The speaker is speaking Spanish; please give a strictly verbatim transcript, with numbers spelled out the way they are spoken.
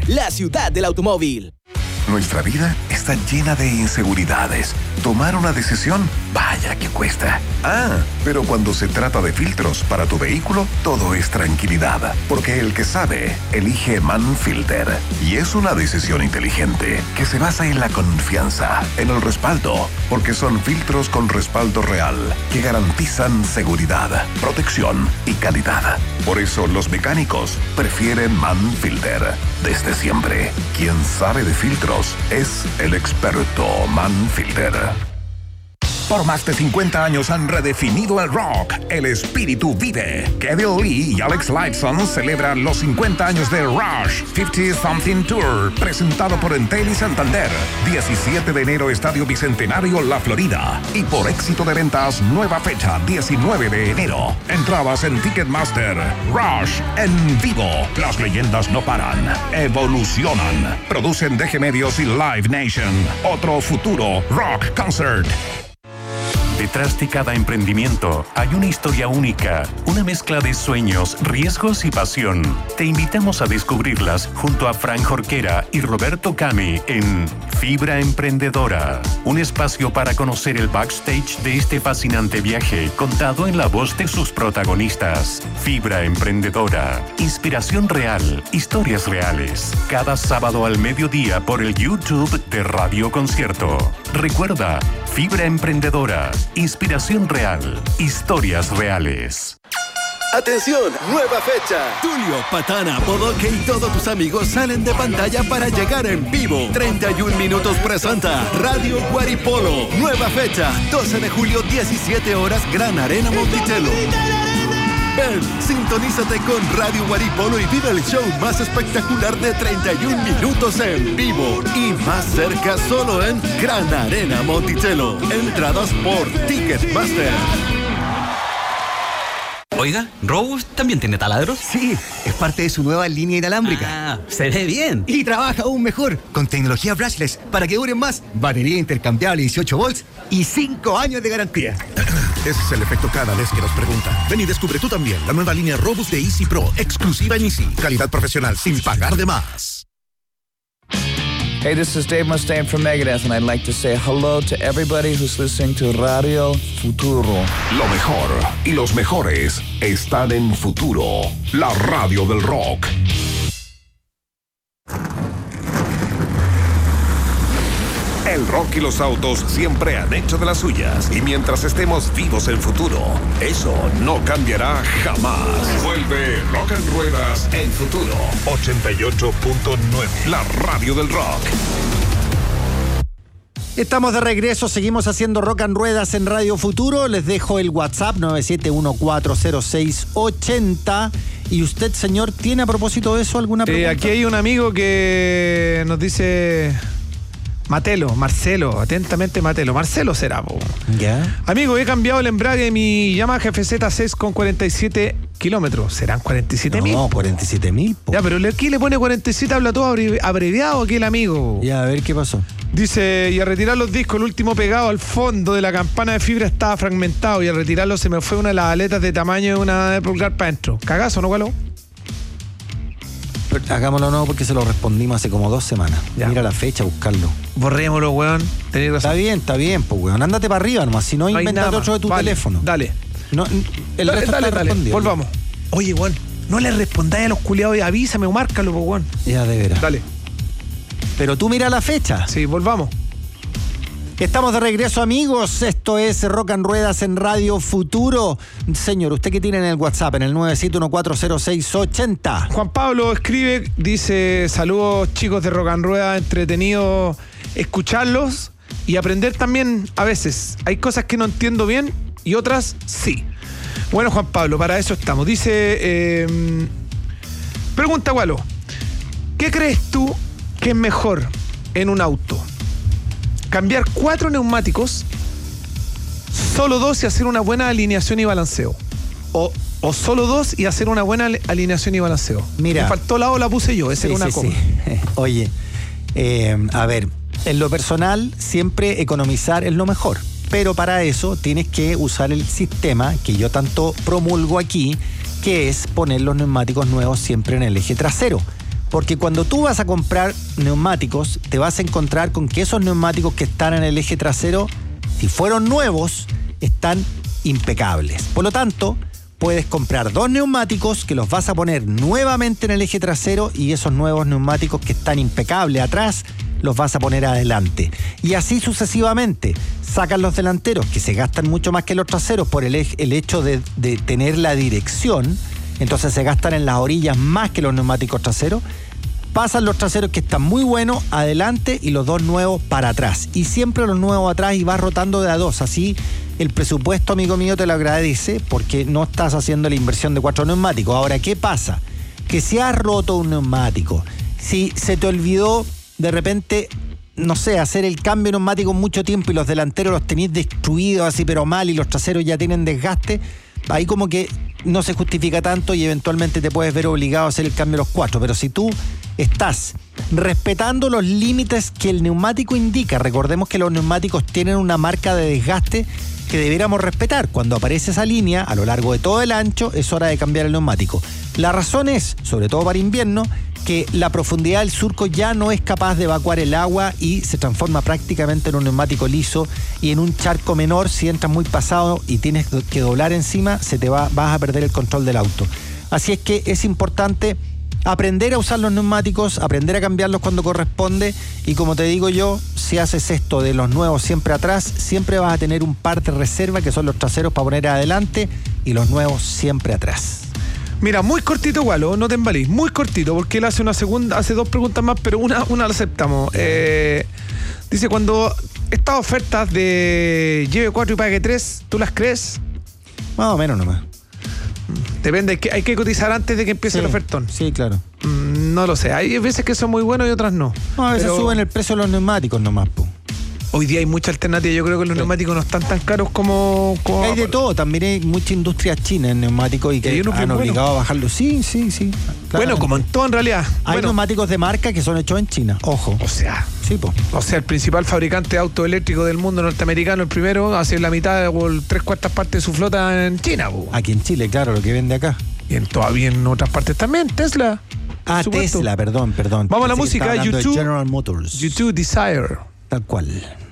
la ciudad del automóvil. Nuestra vida está llena de inseguridades. Tomar una decisión, vaya que cuesta. Ah, pero cuando se trata de filtros para tu vehículo, todo es tranquilidad. Porque el que sabe, elige Manfilter. Y es una decisión inteligente que se basa en la confianza, en el respaldo. Porque son filtros con respaldo real que garantizan seguridad, protección y calidad. Por eso los mecánicos prefieren Manfilter. Desde siempre, quien sabe de filtros es el experto Manfilter. Por más de cincuenta años han redefinido el rock. El espíritu vive. Kevin Lee y Alex Lifeson celebran los cincuenta años de Rush cincuenta Something Tour, presentado por Entel y Santander. diecisiete de enero, Estadio Bicentenario, La Florida. Y por éxito de ventas, nueva fecha, diecinueve de enero. Entradas en Ticketmaster. Rush en vivo. Las leyendas no paran. Evolucionan. Producen D G Medios y Live Nation. Otro futuro rock concert. Detrás de cada emprendimiento hay una historia única, una mezcla de sueños, riesgos y pasión. Te invitamos a descubrirlas junto a Frank Jorquera y Roberto Cami en Fibra Emprendedora, un espacio para conocer el backstage de este fascinante viaje contado en la voz de sus protagonistas. Fibra Emprendedora, inspiración real, historias reales. Cada sábado al mediodía por el YouTube de Radio Concierto. Recuerda, Fibra Emprendedora, inspiración real, historias reales. ¡Atención! ¡Nueva fecha! Tulio, Patana, Bodoque y todos tus amigos salen de pantalla para llegar en vivo. treinta y un minutos presenta Radio Guaripolo. Nueva fecha, doce de julio, diecisiete horas, Gran Arena Monticello. Ven, sintonízate con Radio Guaripolo y vive el show más espectacular de treinta y un minutos en vivo. Y más cerca solo en Gran Arena Monticello. Entradas por Ticketmaster. Oiga, ¿Robus también tiene taladros? Sí, es parte de su nueva línea inalámbrica. Ah, se ve bien. Y trabaja aún mejor, con tecnología brushless, para que duren más, batería intercambiable dieciocho volts y cinco años de garantía. Ese es el efecto cada vez que nos preguntan. Ven y descubre tú también la nueva línea Robus de Easy Pro, exclusiva en Easy. Calidad profesional sin pagar de más. Hey, this is Dave Mustaine from Megadeth, and I'd like to say hello to everybody who's listening to Radio Futuro. Lo mejor y los mejores están en Futuro, la radio del rock. El rock y los autos siempre han hecho de las suyas. Y mientras estemos vivos en Futuro, eso no cambiará jamás. Vuelve Rock and Ruedas en Futuro. ochenta y ocho punto nueve. La radio del rock. Estamos de regreso, seguimos haciendo Rock and Ruedas en Radio Futuro. Les dejo el WhatsApp nueve siete uno cuatro cero seis ocho cero. ¿Y usted, señor, tiene a propósito de eso alguna pregunta? Eh, aquí hay un amigo que nos dice... Matelo, Marcelo, atentamente Matelo. Marcelo será, po. ¿Ya? Amigo, he cambiado el embrague de mi Yamaha F Z seis con cuarenta y siete kilómetros. ¿Serán cuarenta y siete mil? No, cuarenta y siete mil. Ya, pero aquí le pone cuarenta y siete, habla todo abreviado aquí el amigo. Ya, a ver qué pasó. Dice, y al retirar los discos, el último pegado al fondo de la campana de fibra estaba fragmentado y al retirarlo se me fue una de las aletas de tamaño de una de pulgar para adentro. ¿Cagazo, no, Gualo? Hagámoslo no, porque se lo respondimos hace como dos semanas. Ya. Mira la fecha, buscarlo. Borrémoslo, weón. Tenés razón. Está bien, está bien, pues, weón. Ándate para arriba nomás. Si no, no invéntate otro de tu vale, teléfono. Dale. No, el dale, resto dale, está dale. respondido. Volvamos. Oye, weón, no le respondáis a los culiados y avísame o márcalo, pues, weón. Ya, de veras. Dale. Pero tú mira la fecha. Sí, volvamos. Estamos de regreso, amigos. Esto es Rock and Ruedas en Radio Futuro. Señor, ¿usted qué tiene en el WhatsApp? En el nueve siete uno cuatro cero seis ocho cero. Juan Pablo escribe, dice, saludos chicos de Rock and Ruedas, entretenido escucharlos y aprender también a veces. Hay cosas que no entiendo bien y otras sí. Bueno, Juan Pablo, para eso estamos. Dice, eh, pregunta, Gualo, ¿qué crees tú que es mejor en un auto? ¿Cambiar cuatro neumáticos, solo dos y hacer una buena alineación y balanceo? O, o solo dos y hacer una buena alineación y balanceo. Mira. Me faltó la O, la puse yo, esa sí, era una sí, coma. Sí. Oye, eh, a ver, en lo personal, siempre economizar es lo mejor. Pero para eso tienes que usar el sistema que yo tanto promulgo aquí, que es poner los neumáticos nuevos siempre en el eje trasero. Porque cuando tú vas a comprar neumáticos, te vas a encontrar con que esos neumáticos que están en el eje trasero, si fueron nuevos, están impecables. Por lo tanto, puedes comprar dos neumáticos que los vas a poner nuevamente en el eje trasero y esos nuevos neumáticos que están impecables atrás los vas a poner adelante. Y así sucesivamente. Sacan los delanteros, que se gastan mucho más que los traseros por el, el hecho de, de tener la dirección. Entonces se gastan en las orillas más que los neumáticos traseros. Pasan los traseros que están muy buenos adelante y los dos nuevos para atrás. Y siempre los nuevos atrás y vas rotando de a dos. Así el presupuesto, amigo mío, te lo agradece porque no estás haciendo la inversión de cuatro neumáticos. Ahora, ¿qué pasa? Que si has roto un neumático, si se te olvidó de repente, no sé, hacer el cambio neumático mucho tiempo y los delanteros los tenés destruidos así pero mal y los traseros ya tienen desgaste, ahí como que no se justifica tanto y eventualmente te puedes ver obligado a hacer el cambio de los cuatro. Pero si tú estás respetando los límites que el neumático indica, recordemos que los neumáticos tienen una marca de desgaste que debiéramos respetar. Cuando aparece esa línea a lo largo de todo el ancho, es hora de cambiar el neumático. La razón es, sobre todo para invierno, que la profundidad del surco ya no es capaz de evacuar el agua y se transforma prácticamente en un neumático liso, y en un charco menor, si entras muy pasado y tienes que doblar encima, se te va, vas a perder el control del auto. Así es que es importante aprender a usar los neumáticos, aprender a cambiarlos cuando corresponde, y como te digo yo, si haces esto de los nuevos siempre atrás, siempre vas a tener un par de reserva que son los traseros para poner adelante y los nuevos siempre atrás. Mira, muy cortito, Gualo, no te embalís, muy cortito, porque él hace una segunda, hace dos preguntas más, pero una, una la aceptamos. Eh, dice, cuando estas ofertas de lleve cuatro y pague tres, ¿tú las crees? Más o menos nomás. Depende, hay que, hay que cotizar antes de que empiece sí, el ofertón. Sí, claro. Mm, no lo sé, hay veces que son muy buenos y otras no. No, a veces pero suben el precio de los neumáticos nomás, po. Hoy día hay mucha alternativa, yo creo que los sí. neumáticos no están tan caros como... como hay de todo, también hay mucha industria china en neumáticos y que han obligado bueno. a bajarlo. Sí, sí, sí. Bueno, como en todo en realidad. Hay bueno. neumáticos de marca que son hechos en China, ojo. O sea... Sí, po. O sea, el principal fabricante de autos eléctricos del mundo norteamericano, el primero, hace la mitad o tres cuartas partes de su flota en China, po. Aquí en Chile, claro, lo que vende acá. Y en, todavía en otras partes también, Tesla. Ah, Tesla, perdón, perdón. Vamos a la música, YouTube. YouTube. General Motors. YouTube Desire. Tal cual.